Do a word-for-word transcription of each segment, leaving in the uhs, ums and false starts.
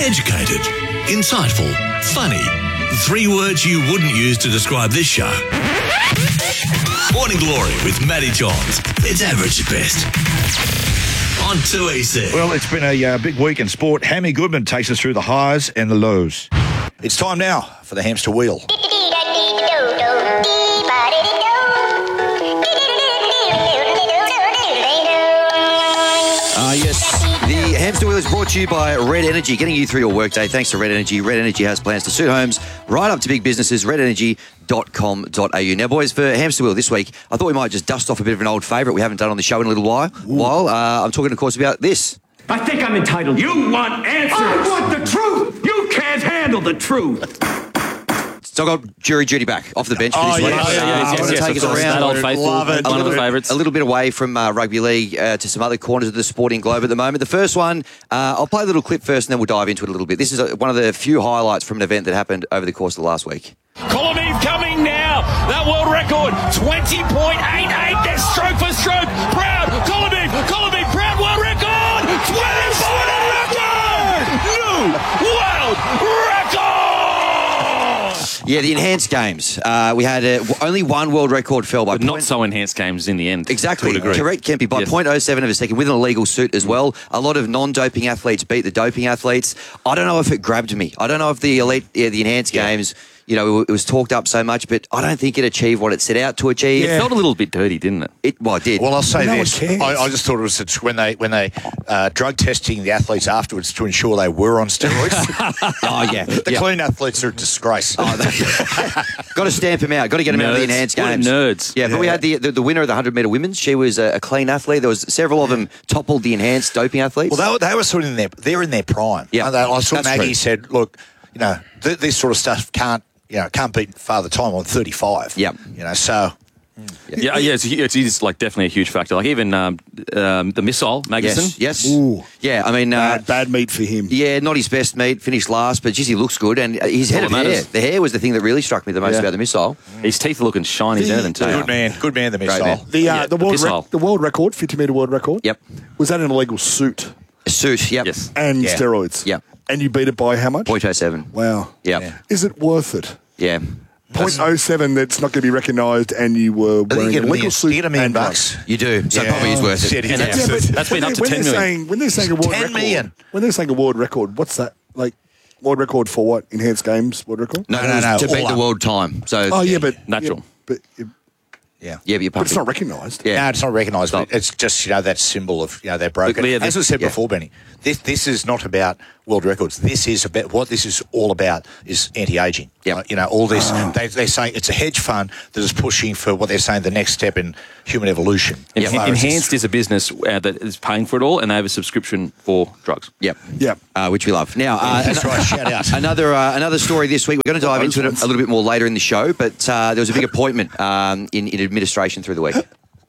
Educated, insightful, funny. Three words you wouldn't use to describe this show. Morning Glory with Matty Johns. It's average at best. On two E C. Well, it's been a uh, big week in sport. Hammy Goodman takes us through the highs and the lows. It's time now for the hamster wheel. Uh, yes, the hamster wheel is brought to you by Red Energy, getting you through your workday thanks to Red Energy. Red Energy has plans to suit homes right up to big businesses. red energy dot com dot a u. Now, boys, for hamster wheel this week, I thought we might just dust off a bit of an old favourite we haven't done on the show in a little while. While uh, I'm talking, of course, about this. I think I'm entitled. You want answers. I want the truth. You can't handle the truth. So I got jury duty back off the bench for Oh, this week. yes, Uh, yes, I yes, want to yes, take yes, us yes, around. that old faithful, Love it. one A of little, the favourites. a little bit away from uh, rugby league uh, to some other corners of the sporting globe at the moment. The first one, uh, I'll play a little clip first and then we'll dive into it a little bit. This is a, one of the few highlights from an event that happened over the course of the last week. Colomiv coming now. That world record, twenty point eight eight. They're stroke for stroke. Proud. Colomiv. Colomiv. Proud world record. twenty point eight record. New world record. Yeah, the enhanced games. Uh, we had uh, only one world record fell by But not so enhanced games in the end. Exactly. To a degree. Correct, Kempy. By Yes. point oh seven of a second with an illegal suit as well. A lot of non-doping athletes beat the doping athletes. I don't know if it grabbed me. I don't know if the elite, yeah, the enhanced Yeah. games, you know, it was talked up so much, but I don't think it achieved what it set out to achieve. It felt a little bit dirty, didn't it? It, well, it did. Well, I'll say No one this. cares. I, I just thought it was it's when they when they uh, drug testing the athletes afterwards to ensure they were on steroids. oh, yeah. the yeah. clean athletes are a disgrace. Oh, got to stamp him out. Got to get him out of the Nerds. enhanced What games. nerds. Yeah, but we had the, the the winner of the one hundred metre women's. She was a, a clean athlete. There was several of them toppled the enhanced doping athletes. Well, they were, they were sort of in their they're in their prime. Yeah, And they- I saw that's Maggie true. said, "Look, you know, th- this sort of stuff can't you know can't beat Father Time on thirty-five." Yep. You know, so Yeah, yeah, it's, it's, it's like definitely a huge factor. Like even um, um, the missile, Magnuson. yes, yes. Ooh. Yeah, I mean... Uh, Bad, bad meat for him. Yeah, not his best meat, finished last, but geez, he looks good. And his head all of that hair. matters. The hair was the thing that really struck me the most Yeah. about the missile. His teeth are looking shiny as The- anything too. good man, good man, the Great missile. man. The uh, Yeah, the the world missile. rec- the world record, fifty metre world record. Yep. Was that an illegal suit A suit, yep. Yes. and Yeah. steroids? Yep. And you beat it by how much? point oh seven. Wow. Yep. Yeah. Yeah. Is it worth it? Yeah. point oh seven that's not going to be recognised, and you were I think wearing you a get a legal million, suit you get a million and bucks. You do. So Yeah. it probably is worth it. Shit, And yeah. that's- Yeah, but That's been when up to they- when ten they're million. Saying, when they're saying a world ten record, million. when they're saying a world record, what's that like? World record for what? Enhanced games world record? No, No, no, no, no. To all beat the up. world time. So, Oh yeah, but Natural. yeah, but Yeah. yeah, but you're but it's pumping. not recognised. Yeah. No, it's not recognised. Stop. But it's just you know that symbol of you know they're broken. Look, Leah, As I this- said yeah. before, Benny, this this is not about world records. This is about what this is all about is anti-aging. Yep. Uh, you know all this. They they say it's a hedge fund that is pushing for what they're saying the next step in human evolution. En- As far as Enhanced this- is a business uh, that is paying for it all, and they have a subscription for drugs. Yep. Yep. Uh, which we love. Now, uh, That's right. Shout out. Another uh, another story this week. We're going to dive into it a, a little bit more later in the show, but uh, there was a big appointment um, in, in administration through the week.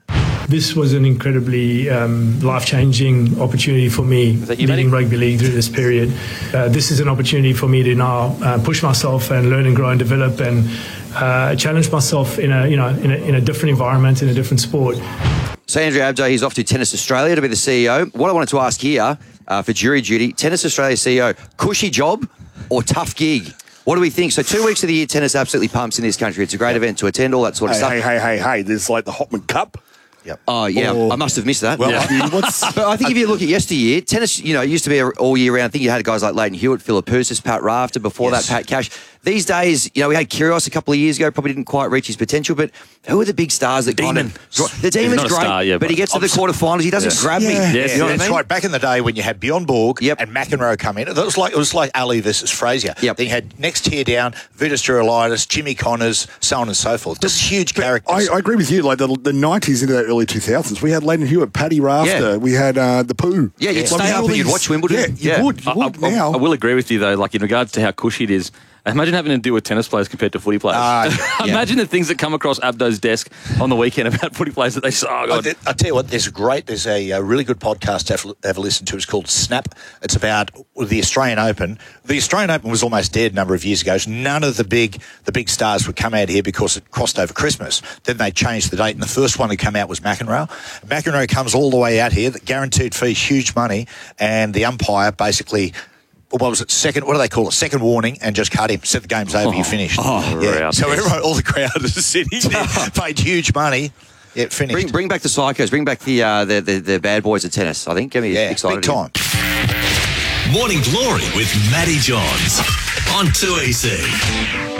This was an incredibly um, life-changing opportunity for me, that you, leading Matty? rugby league through this period. Uh, this is an opportunity for me to now uh, push myself and learn and grow and develop and uh, challenge myself in a you know in a, in a different environment, in a different sport. So Andrew Abdo, he's off to Tennis Australia to be the C E O. What I wanted to ask here uh, for jury duty, Tennis Australia C E O, cushy job or tough gig? What do we think? So two weeks of the year, tennis absolutely pumps in this country. It's a great event to attend, all that sort of Hey, stuff. hey, hey, hey, hey! There's like the Hopman Cup. Yep. Oh, yeah, Or- I must have missed that. Well, Yeah. I mean, what's But I think if you look at yesteryear, tennis, you know, it used to be all year round. I think you had guys like Leighton Hewitt, Philip Pousis, Pat Rafter, before Yes. that, Pat Cash. These days, you know, we had Kyrgios a couple of years ago, probably didn't quite reach his potential, but who are the big stars that kind Demon. of... The Demon's not a great, star, yeah, but he but gets to the obviously- quarterfinals, he doesn't Yeah. grab me. Yeah. Yes, You know what I That's mean? right. Back in the day when you had Bjorn Borg Yep. and McEnroe come in, it was like it was like Ali versus Frazier. Yep. Then you had next tier down Vitas Gerulaitis, Jimmy Connors, so on and so forth. Just huge characters. I, I agree with you. Like the, the nineties into the early two thousands, we had Leighton Hewitt, Paddy Rafter, Yeah. we had uh, the Pooh. Yeah, you'd Like, stay we had up all and you'd these- watch Wimbledon. Yeah, you Yeah. would. You I, would I- now. I will agree with you though. Like in regards to how cushy it is, imagine having to deal with tennis players compared to footy players. Ah, yeah. Imagine the things that come across Abdo's desk on the weekend about footy players that they say, oh I, god. did- I tell you what, there's a great, there's a, uh really good podcast to have, have a listen to. It's called Snap. It's about the Australian Open. The Australian Open was almost dead a number of years ago. So none of the big, the big stars would come out here because it crossed over Christmas. Then they changed the date, and the first one to come out was McEnroe. McEnroe comes all the way out here, the guaranteed fee, huge money, and the umpire basically what was it? Second, what do they call it? Second warning, and just cut him. Said the game's over. You finished. Oh, yeah. right. So everyone, all the crowd is sitting there, paid huge money. Yeah, finished. Bring, bring back the psychos. Bring back the, uh, the, the the bad boys of tennis. I think. Get me yeah, excited. big time. Morning Glory with Matty Johns on two E C.